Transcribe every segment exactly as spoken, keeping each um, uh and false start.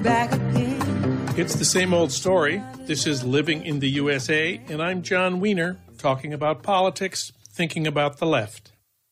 back again. It's the same old story. This is Living in the U S A, and I'm John Wiener, talking about politics, thinking about the left.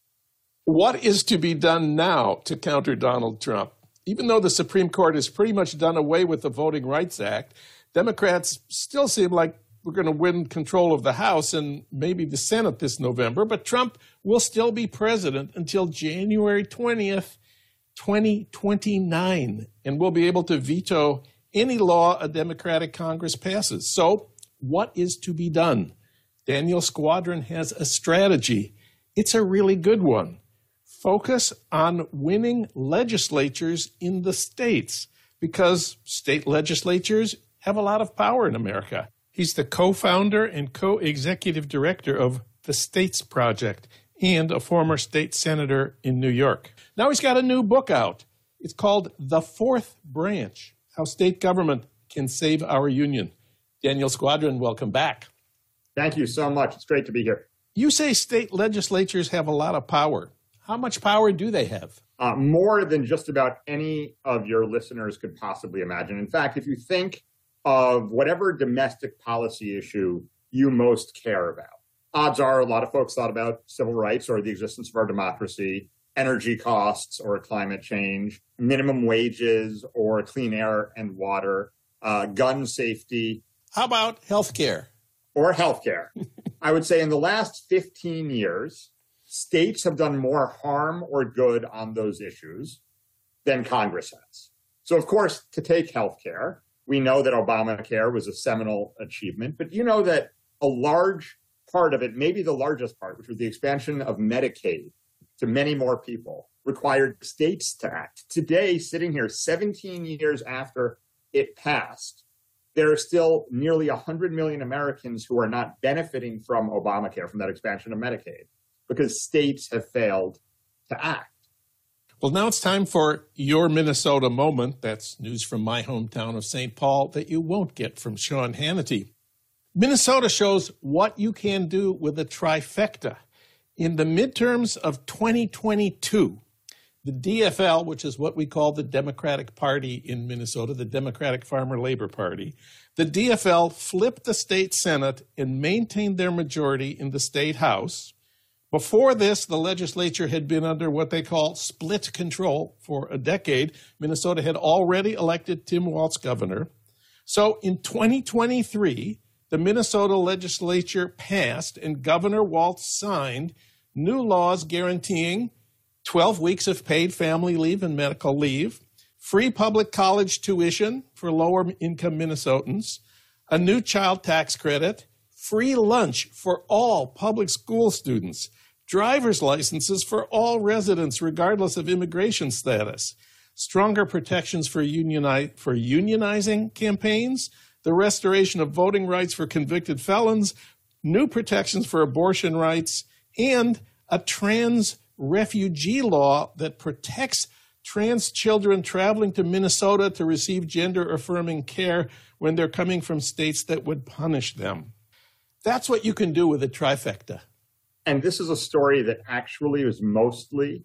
What is to be done now to counter Donald Trump? Even though the Supreme Court has pretty much done away with the Voting Rights Act, Democrats still seem like we're going to win control of the House and maybe the Senate this November, but Trump will still be president until January twentieth, twenty twenty-nine, and will be able to veto any law a Democratic Congress passes. So what is to be done? Daniel Squadron has a strategy. It's a really good one. Focus on winning legislatures in the states, because state legislatures have a lot of power in America. He's the co-founder and co-executive director of the States Project and a former state senator in New York. Now he's got a new book out. It's called The Fourth Branch: How State Government Can Save Our Union. Daniel Squadron, welcome back. Thank you so much. It's great to be here. You say state legislatures have a lot of power. How much power do they have? Uh, more than just about any of your listeners could possibly imagine. In fact, if you think of whatever domestic policy issue you most care about, odds are a lot of folks thought about civil rights or the existence of our democracy, energy costs or climate change, minimum wages or clean air and water, uh, gun safety. How about healthcare? Or healthcare. I would say in the last fifteen years, states have done more harm or good on those issues than Congress has. So, of course, to take healthcare, we know that Obamacare was a seminal achievement, but you know that a large part of it, maybe the largest part, which was the expansion of Medicaid to many more people, required states to act. Today, sitting here seventeen years after it passed, there are still nearly one hundred million Americans who are not benefiting from Obamacare, from that expansion of Medicaid, because states have failed to act. Well, now it's time for your Minnesota moment. That's news from my hometown of Saint Paul that you won't get from Sean Hannity. Minnesota shows what you can do with a trifecta. In the midterms of twenty twenty-two, the D F L, which is what we call the Democratic Party in Minnesota, the Democratic Farmer Labor Party, the D F L flipped the state Senate and maintained their majority in the state House. Before this, the legislature had been under what they call split control for a decade. Minnesota had already elected Tim Walz governor. So in twenty twenty-three, the Minnesota legislature passed and Governor Walz signed new laws guaranteeing twelve weeks of paid family leave and medical leave, free public college tuition for lower-income Minnesotans, a new child tax credit, free lunch for all public school students, driver's licenses for all residents regardless of immigration status, stronger protections for, unioni- for unionizing campaigns, the restoration of voting rights for convicted felons, new protections for abortion rights, and a trans refugee law that protects trans children traveling to Minnesota to receive gender-affirming care when they're coming from states that would punish them. That's what you can do with a trifecta. And this is a story that actually is mostly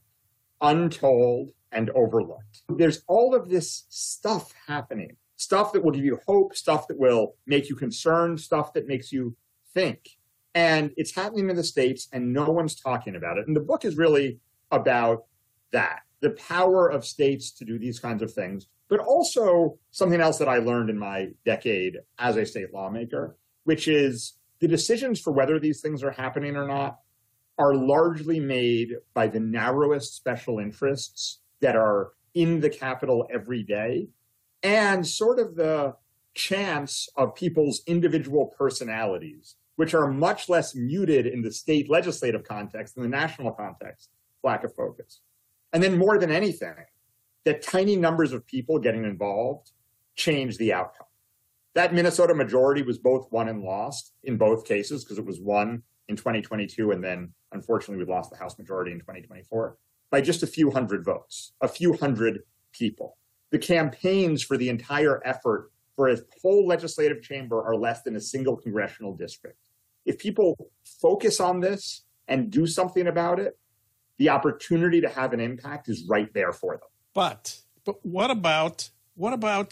untold and overlooked. There's all of this stuff happening, stuff that will give you hope, stuff that will make you concerned, stuff that makes you think. And it's happening in the states, and no one's talking about it. And the book is really about that, the power of states to do these kinds of things, but also something else that I learned in my decade as a state lawmaker, which is the decisions for whether these things are happening or not are largely made by the narrowest special interests that are in the Capitol every day, and sort of the chance of people's individual personalities, which are much less muted in the state legislative context than the national context, lack of focus. And then more than anything, that tiny numbers of people getting involved change the outcome. That Minnesota majority was both won and lost in both cases, because it was won in twenty twenty-two, and then unfortunately we lost the House majority in twenty twenty-four, by just a few hundred votes, a few hundred people. The campaigns for the entire effort for a whole legislative chamber are less than a single congressional district. If people focus on this and do something about it, the opportunity to have an impact is right there for them. But but what about what about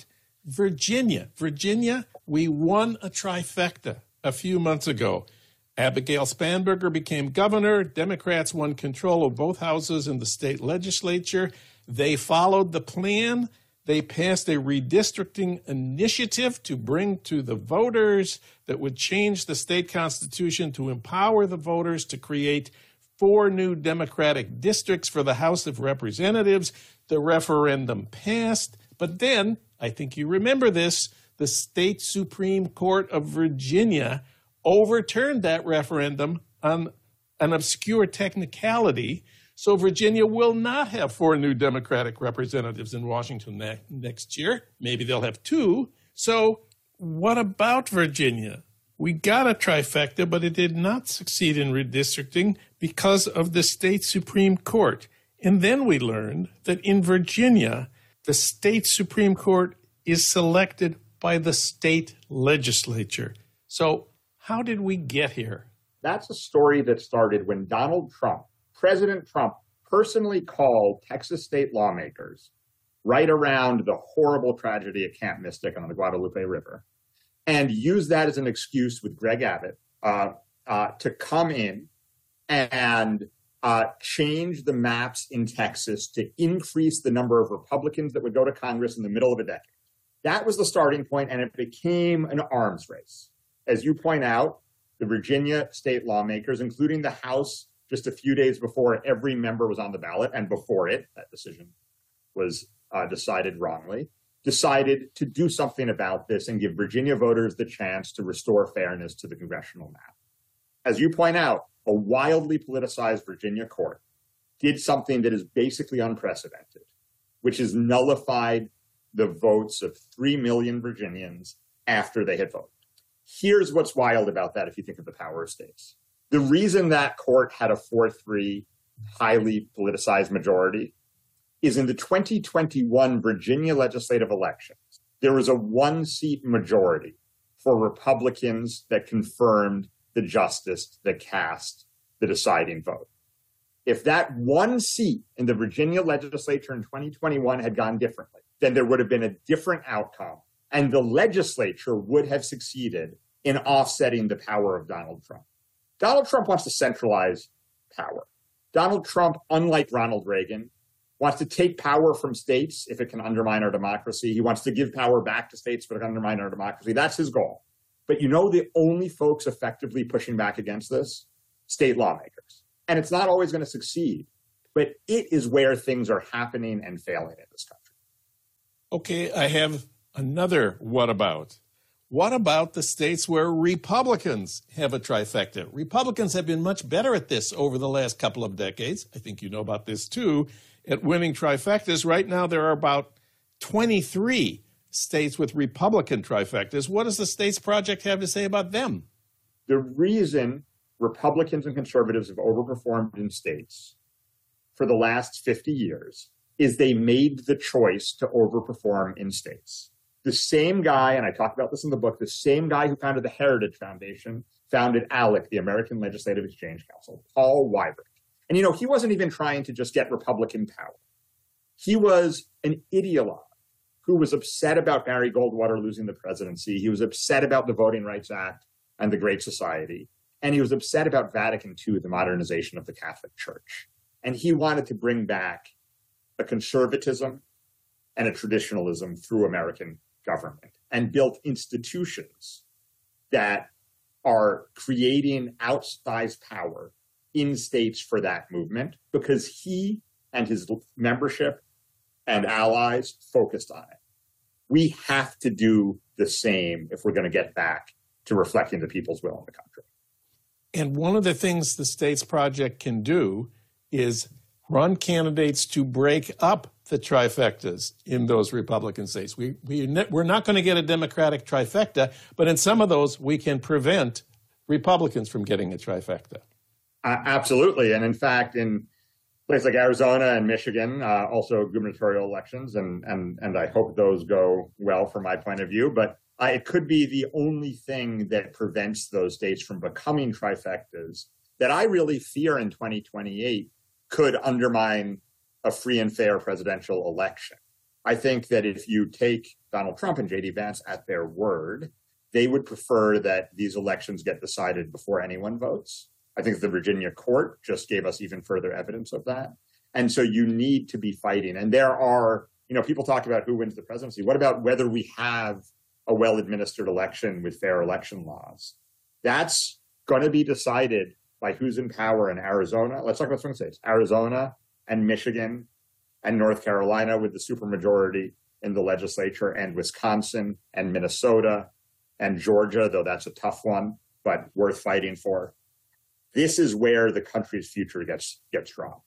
Virginia. Virginia, we won a trifecta a few months ago. Abigail Spanberger became governor. Democrats won control of both houses in the state legislature. They followed the plan. They passed a redistricting initiative to bring to the voters that would change the state constitution to empower the voters to create four new Democratic districts for the House of Representatives. The referendum passed, but then, I think you remember this, the state Supreme Court of Virginia overturned that referendum on an obscure technicality. So Virginia will not have four new Democratic representatives in Washington ne- next year. Maybe they'll have two. So what about Virginia? We got a trifecta, but it did not succeed in redistricting because of the state Supreme Court. And then we learned that in Virginia, the state Supreme Court is selected by the state legislature. So how did we get here? That's a story that started when Donald Trump, President Trump, personally called Texas state lawmakers right around the horrible tragedy at Camp Mystic on the Guadalupe River and used that as an excuse with Greg Abbott uh, uh, to come in and uh, change the maps in Texas to increase the number of Republicans that would go to Congress in the middle of a decade. That was the starting point, and it became an arms race. As you point out, the Virginia state lawmakers, including the House, just a few days before every member was on the ballot, and before it, that decision was uh, decided wrongly, decided to do something about this and give Virginia voters the chance to restore fairness to the congressional map. As you point out, a wildly politicized Virginia court did something that is basically unprecedented, which is nullified the votes of three million Virginians after they had voted. Here's what's wild about that if you think of the power of states. The reason that court had a four three highly politicized majority is in the twenty twenty-one Virginia legislative elections, there was a one-seat majority for Republicans that confirmed the justice that cast the deciding vote. If that one seat in the Virginia legislature in twenty twenty-one had gone differently, then there would have been a different outcome, and the legislature would have succeeded in offsetting the power of Donald Trump. Donald Trump wants to centralize power. Donald Trump, unlike Ronald Reagan, wants to take power from states if it can undermine our democracy. He wants to give power back to states if it can undermine our democracy. That's his goal. But you know the only folks effectively pushing back against this? State lawmakers. And it's not always going to succeed, but it is where things are happening and failing in this country. Okay, I have another what about. What about the states where Republicans have a trifecta? Republicans have been much better at this over the last couple of decades. I think you know about this too, at winning trifectas. Right now, there are about twenty-three states with Republican trifectas. What does the States Project have to say about them? The reason Republicans and conservatives have overperformed in states for the last fifty years is they made the choice to overperform in states. The same guy, and I talk about this in the book, the same guy who founded the Heritage Foundation founded ALEC, the American Legislative Exchange Council, Paul Weyrich. And, you know, he wasn't even trying to just get Republican power. He was an ideologue who was upset about Barry Goldwater losing the presidency. He was upset about the Voting Rights Act and the Great Society. And he was upset about Vatican Two, the modernization of the Catholic Church. And he wanted to bring back a conservatism and a traditionalism through American government and built institutions that are creating outsized power in states for that movement because he and his membership and allies focused on it. We have to do the same if we're going to get back to reflecting the people's will in the country. And one of the things the States Project can do is run candidates to break up the trifectas in those Republican states. We, we, we're not going to get a Democratic trifecta, but in some of those, we can prevent Republicans from getting a trifecta. Uh, absolutely. And in fact, in places like Arizona and Michigan, uh, also gubernatorial elections, and, and, and I hope those go well from my point of view, but uh, it could be the only thing that prevents those states from becoming trifectas that I really fear in twenty twenty-eight could undermine a free and fair presidential election. I think that if you take Donald Trump and J D Vance at their word, they would prefer that these elections get decided before anyone votes. I think the Virginia court just gave us even further evidence of that. And so you need to be fighting. And there are, you know, people talk about who wins the presidency. What about whether we have a well-administered election with fair election laws? That's going to be decided by who's in power in Arizona. Let's talk about swing states. Arizona and Michigan and North Carolina with the supermajority in the legislature, and Wisconsin and Minnesota and Georgia, though that's a tough one, but worth fighting for. This is where the country's future gets gets drawn.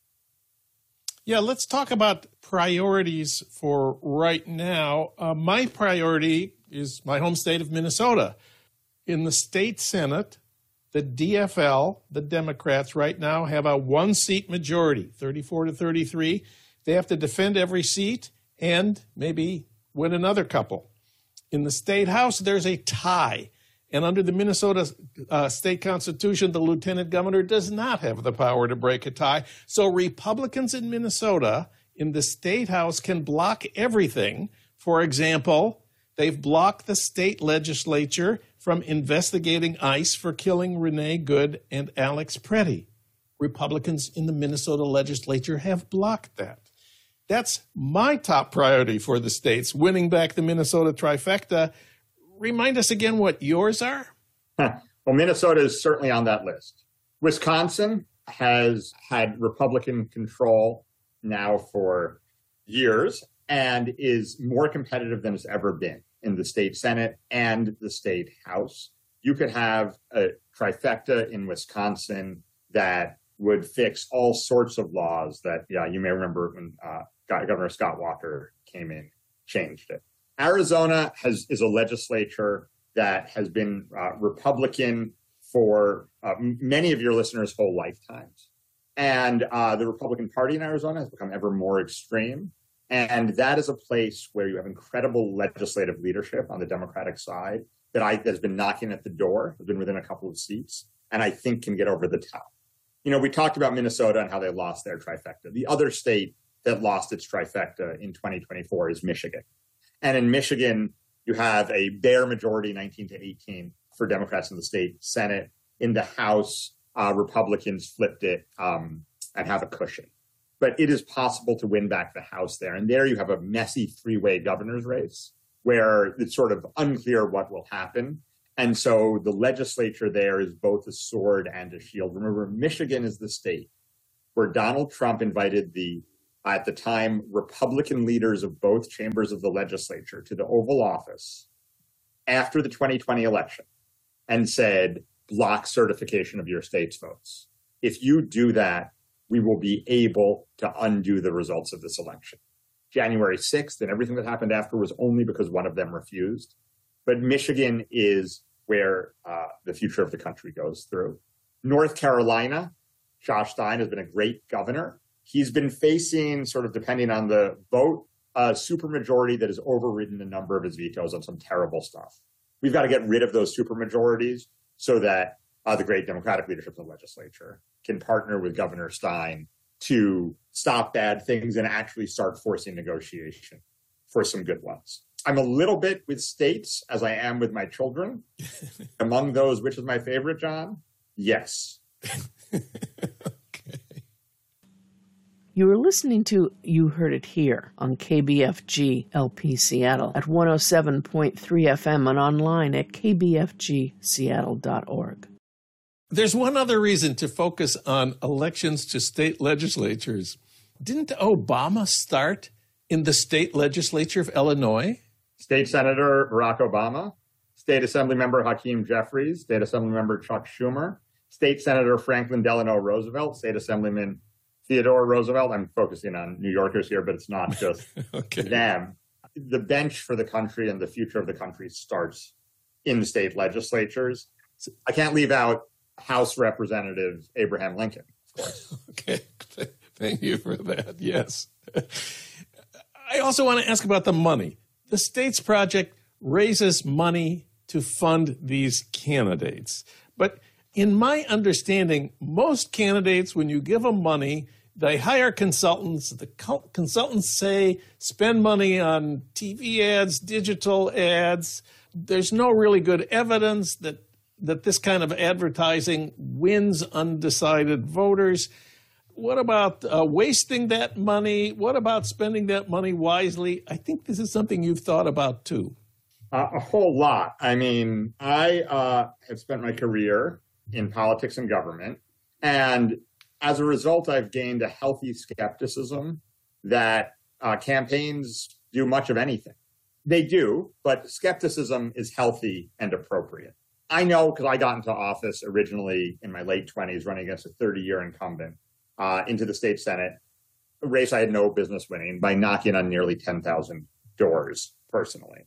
Yeah, let's talk about priorities for right now. Uh, my priority is my home state of Minnesota. In the state Senate, the D F L, the Democrats, right now have a one-seat majority, thirty-four to thirty-three. They have to defend every seat and maybe win another couple. In the state house, there's a tie. And under the Minnesota uh, state constitution, the lieutenant governor does not have the power to break a tie. So Republicans in Minnesota in the state house can block everything. For example, they've blocked the state legislature from investigating ICE for killing Renee Good and Alex Preddy. Republicans in the Minnesota legislature have blocked that. That's my top priority for the states, winning back the Minnesota trifecta. Remind us again what yours are. Well, Minnesota is certainly on that list. Wisconsin has had Republican control now for years and is more competitive than it's ever been in the state Senate and the state House. You could have a trifecta in Wisconsin that would fix all sorts of laws that, yeah, you may remember when uh, Governor Scott Walker came in, changed it. Arizona has is a legislature that has been uh, Republican for uh, many of your listeners' whole lifetimes. And uh, the Republican Party in Arizona has become ever more extreme. And that is a place where you have incredible legislative leadership on the Democratic side that I, has been knocking at the door, has been within a couple of seats, and I think can get over the top. You know, we talked about Minnesota and how they lost their trifecta. The other state that lost its trifecta in twenty twenty-four is Michigan. And in Michigan, you have a bare majority, nineteen to eighteen, for Democrats in the state Senate. In the House, uh, Republicans flipped it um, and have a cushion. But it is possible to win back the House there. And there you have a messy three-way governor's race where it's sort of unclear what will happen. And so the legislature there is both a sword and a shield. Remember, Michigan is the state where Donald Trump invited the at the time, Republican leaders of both chambers of the legislature to the Oval Office after the twenty twenty election and said, block certification of your state's votes. If you do that, we will be able to undo the results of this election. January sixth and everything that happened after was only because one of them refused. But Michigan is where uh, the future of the country goes through. North Carolina, Josh Stein has been a great governor. He's been facing, sort of depending on the vote, a supermajority that has overridden a number of his vetoes on some terrible stuff. We've got to get rid of those supermajorities so that uh, the great Democratic leadership of the legislature can partner with Governor Stein to stop bad things and actually start forcing negotiation for some good ones. I'm a little bit with states as I am with my children. Among those, which is my favorite, John? Yes. You were listening to You Heard It Here on K B F G L P Seattle at one oh seven point three F M and online at k b f g seattle dot org. There's one other reason to focus on elections to state legislatures. Didn't Obama start in the state legislature of Illinois? State Senator Barack Obama, State Assembly Member Hakeem Jeffries, State Assembly Member Chuck Schumer, State Senator Franklin Delano Roosevelt, State Assemblyman Theodore Roosevelt. I'm focusing on New Yorkers here, but it's not just okay. them. The bench for the country and the future of the country starts in the state legislatures. I can't leave out House Representative Abraham Lincoln, of course. Okay. Thank you for that. Yes. I also want to ask about the money. The States Project raises money to fund these candidates. But in my understanding, most candidates, when you give them money, They hire consultants. The co- consultants say spend money on T V ads, digital ads. There's no really good evidence that that this kind of advertising wins undecided voters. What about uh, wasting that money? What about spending that money wisely? I think this is something you've thought about too. Uh, a whole lot. I mean, I uh, have spent my career in politics and government, and as a result, I've gained a healthy skepticism that uh, campaigns do much of anything. They do, but skepticism is healthy and appropriate. I know because I got into office originally in my late twenties, running against a thirty-year incumbent uh, into the state Senate, a race I had no business winning by knocking on nearly ten thousand doors personally.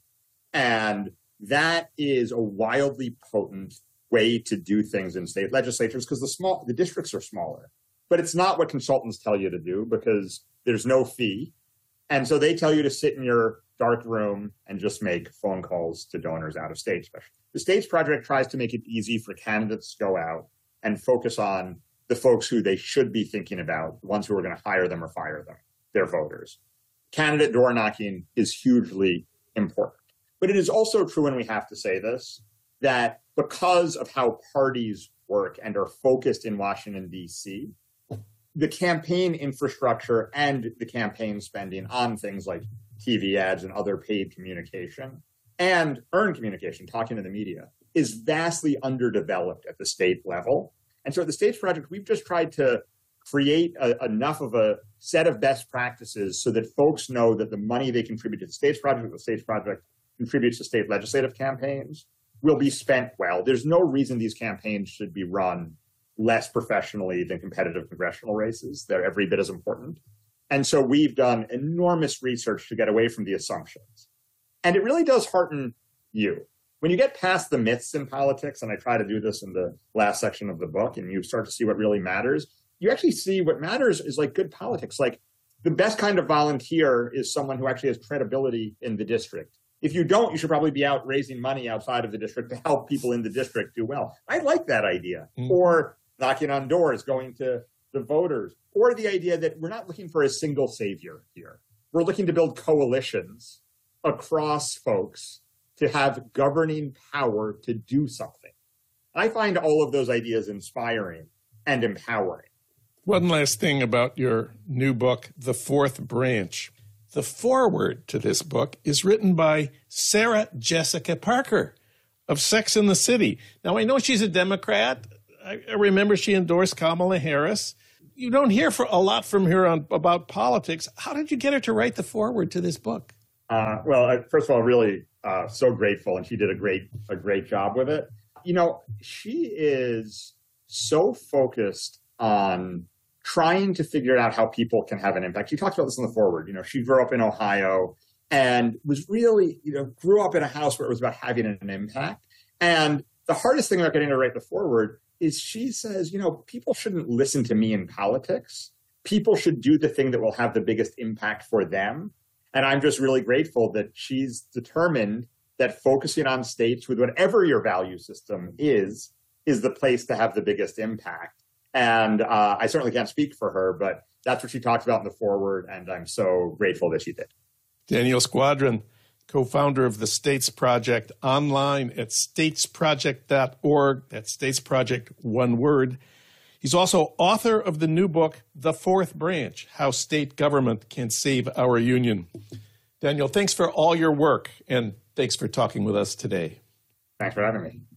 And that is a wildly potent way to do things in state legislatures because the small the districts are smaller. But it's not what consultants tell you to do because there's no fee. And so they tell you to sit in your dark room and just make phone calls to donors out of state. Especially. The States Project tries to make it easy for candidates to go out and focus on the folks who they should be thinking about, the ones who are going to hire them or fire them, their voters. Candidate door knocking is hugely important. But it is also true, and we have to say this, that because of how parties work and are focused in Washington, D C, the campaign infrastructure and the campaign spending on things like T V ads and other paid communication and earned communication, talking to the media, is vastly underdeveloped at the state level. And so at the States Project, we've just tried to create a, enough of a set of best practices so that folks know that the money they contribute to the States Project, the States Project contributes to state legislative campaigns, will be spent well. There's no reason these campaigns should be run less professionally than competitive congressional races. They're every bit as important. And so we've done enormous research to get away from the assumptions. And it really does hearten you. When you get past the myths in politics, and I try to do this in the last section of the book, and you start to see what really matters, you actually see what matters is like good politics. Like the best kind of volunteer is someone who actually has credibility in the district. If you don't, you should probably be out raising money outside of the district to help people in the district do well. I like that idea. Mm. Or knocking on doors, going to the voters, or the idea that we're not looking for a single savior here. We're looking to build coalitions across folks to have governing power to do something. I find all of those ideas inspiring and empowering. One last thing about your new book, The Fourth Branch. The foreword to this book is written by Sarah Jessica Parker of Sex and the City. Now, I know she's a Democrat. I remember she endorsed Kamala Harris. You don't hear for a lot from her on, about politics. How did you get her to write the foreword to this book? Uh, well, I, first of all, really uh, so grateful, and she did a great a great job with it. You know, she is so focused on trying to figure out how people can have an impact. She talks about this in the foreword. You know, she grew up in Ohio and was really, you know, grew up in a house where it was about having an impact. And the hardest thing about getting her to write the foreword is she says, you know, people shouldn't listen to me in politics. People should do the thing that will have the biggest impact for them. And I'm just really grateful that she's determined that focusing on states with whatever your value system is, is the place to have the biggest impact. And uh, I certainly can't speak for her, but that's what she talks about in the foreword, and I'm so grateful that she did. Daniel Squadron, co-founder of the States Project, online at states project dot org. That's States Project, one word. He's also author of the new book, The Fourth Branch, How State Government Can Save Our Union. Daniel, thanks for all your work, and thanks for talking with us today. Thanks for having me.